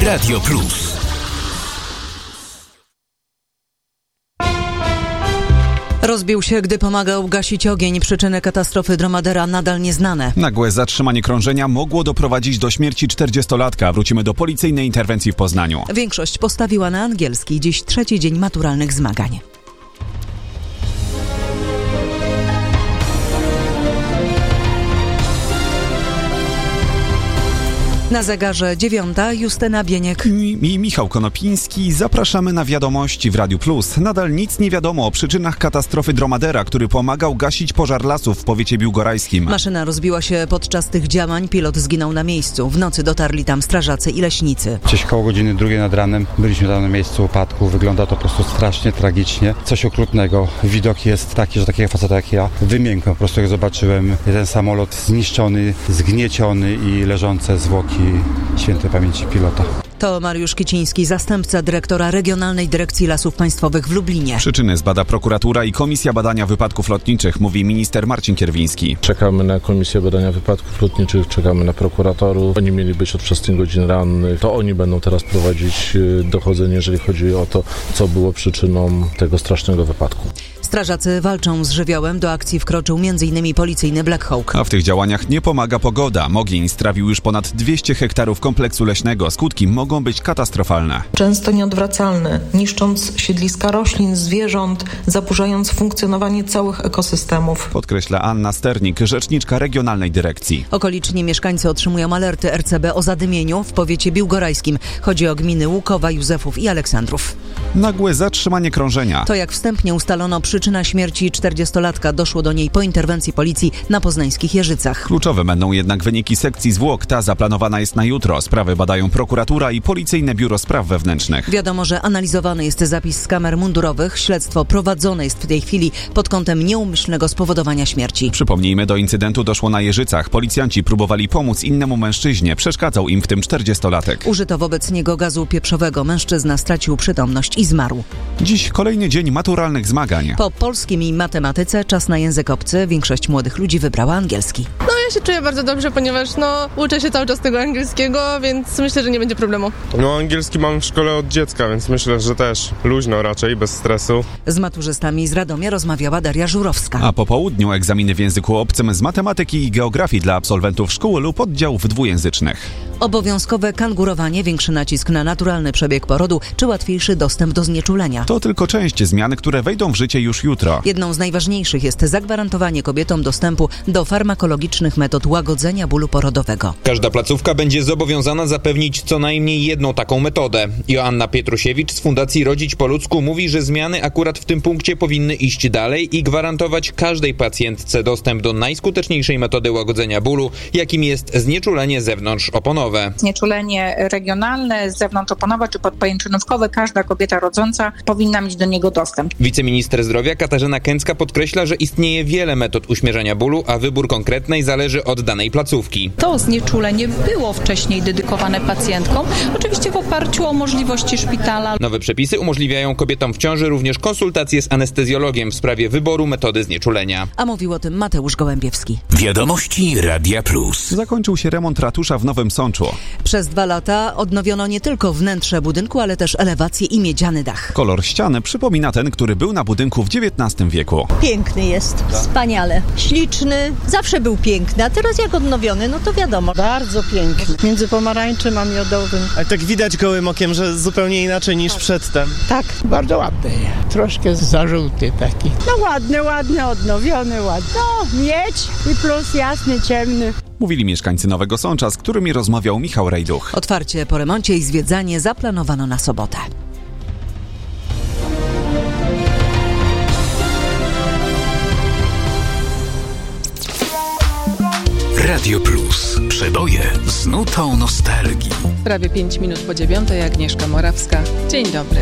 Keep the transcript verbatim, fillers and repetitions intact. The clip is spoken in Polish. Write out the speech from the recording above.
Radio Plus. Rozbił się, gdy pomagał gasić ogień. Przyczyny katastrofy dromadera nadal nieznane. Nagłe zatrzymanie krążenia mogło doprowadzić do śmierci czterdziestolatka. Wrócimy do policyjnej interwencji w Poznaniu. Większość postawiła na angielski. Dziś trzeci dzień maturalnych zmagań. Na zegarze dziewiąta, Justyna Bieniek i, i Michał Konopiński. Zapraszamy na wiadomości w Radiu Plus. Nadal nic nie wiadomo o przyczynach katastrofy dromadera, który pomagał gasić pożar lasów w powiecie biłgorajskim. Maszyna rozbiła się podczas tych działań. Pilot zginął na miejscu. W nocy dotarli tam strażacy i leśnicy. Gdzieś koło godziny drugiej nad ranem byliśmy tam na miejscu upadku. Wygląda to po prostu strasznie, tragicznie. Coś okrutnego. Widok jest taki, że takiego faceta jak ja wymiękłem. Po prostu jak zobaczyłem ten samolot zniszczony, zgnieciony i leżące zwłoki świętej pamięci pilota. To Mariusz Kiciński, zastępca dyrektora Regionalnej Dyrekcji Lasów Państwowych w Lublinie. Przyczyny zbada prokuratura i Komisja Badania Wypadków Lotniczych, mówi minister Marcin Kierwiński. Czekamy na Komisję Badania Wypadków Lotniczych, czekamy na prokuratorów. Oni mieli być od wczesnych godzin rannych. To oni będą teraz prowadzić dochodzenie, jeżeli chodzi o to, co było przyczyną tego strasznego wypadku. Strażacy walczą z żywiołem. Do akcji wkroczył między innymi policyjny Black Hawk. A w tych działaniach nie pomaga pogoda. Ogień strawił już ponad dwieście hektarów kompleksu leśnego. Skutki mogą być katastrofalne. Często nieodwracalne, niszcząc siedliska roślin, zwierząt, zaburzając funkcjonowanie całych ekosystemów. Podkreśla Anna Sternik, rzeczniczka Regionalnej Dyrekcji. Okoliczni mieszkańcy otrzymują alerty R C B o zadymieniu w powiecie biłgorajskim. Chodzi o gminy Łukowa, Józefów i Aleksandrów. Nagłe zatrzymanie krążenia. To jak wstępnie ustalono przyczyna śmierci czterdziestolatka. Doszło do niej po interwencji policji na poznańskich Jeżycach. Kluczowe będą jednak wyniki sekcji zwłok. Ta zaplanowana jest na jutro. Sprawy badają prokuratura i Policyjne Biuro Spraw Wewnętrznych. Wiadomo, że analizowany jest zapis z kamer mundurowych. Śledztwo prowadzone jest w tej chwili pod kątem nieumyślnego spowodowania śmierci. Przypomnijmy, do incydentu doszło na Jeżycach. Policjanci próbowali pomóc innemu mężczyźnie. Przeszkadzał im w tym czterdziestolatek. Użyto wobec niego gazu pieprzowego. Mężczyzna stracił przytomność i zmarł. Dziś kolejny dzień maturalnych zmagań. Po polskim i matematyce czas na język obcy. Większość młodych ludzi wybrała angielski. No ja się czuję bardzo dobrze, ponieważ no uczę się cały czas tego angielskiego, więc myślę, że nie będzie problemu. No angielski mam w szkole od dziecka, więc myślę, że też luźno raczej, bez stresu. Z maturzystami z Radomia rozmawiała Daria Żurowska. A po południu egzaminy w języku obcym z matematyki i geografii dla absolwentów szkół lub oddziałów dwujęzycznych. Obowiązkowe kangurowanie, większy nacisk na naturalny przebieg porodu czy łatwiejszy dostęp do znieczulenia. To tylko część zmian, które wejdą w życie już jutro. Jedną z najważniejszych jest zagwarantowanie kobietom dostępu do farmakologicznych metod łagodzenia bólu porodowego. Każda placówka będzie zobowiązana zapewnić co najmniej jedną taką metodę. Joanna Pietrusiewicz z Fundacji Rodzić po ludzku mówi, że zmiany akurat w tym punkcie powinny iść dalej i gwarantować każdej pacjentce dostęp do najskuteczniejszej metody łagodzenia bólu, jakim jest znieczulenie zewnątrzoponowe. Znieczulenie regionalne, zewnątrzoponowe czy podpajęczynówkowe, każda kobieta rodząca powinna mieć do niego dostęp. Wiceminister zdrowia Katarzyna Kęcka podkreśla, że istnieje wiele metod uśmierzania bólu, a wybór konkretnej zależy od danej placówki. To znieczulenie było wcześniej dedykowane pacjentkom, oczywiście w oparciu o możliwości szpitala. Nowe przepisy umożliwiają kobietom w ciąży również konsultacje z anestezjologiem w sprawie wyboru metody znieczulenia. A mówił o tym Mateusz Gołębiewski. Wiadomości Radia Plus. Zakończył się remont ratusza w Nowym Sączu. Przez dwa lata odnowiono nie tylko wnętrze budynku, ale też elewację i miedziany dach. Kolor ściany przypomina ten, który był na budynku w dziewiętnastym wieku. Piękny jest, wspaniale. Śliczny, zawsze był piękny, a teraz jak odnowiony, no to wiadomo. Bardzo piękny. Między pomarańczem a miodowym. Ale tak widać gołym okiem, że zupełnie inaczej niż tak. przedtem. Tak, bardzo ładny. Troszkę za żółty taki. No ładny, ładny, odnowiony, ładny. No, miedź i plus jasny, ciemny. Mówili mieszkańcy Nowego Sącza, z którymi rozmawiał Michał Rejduch. Otwarcie po remoncie i zwiedzanie zaplanowano na sobotę. Radio Plus. Przeboje z nutą nostalgii. Prawie pięć minut po dziewiątej, Agnieszka Morawska. Dzień dobry.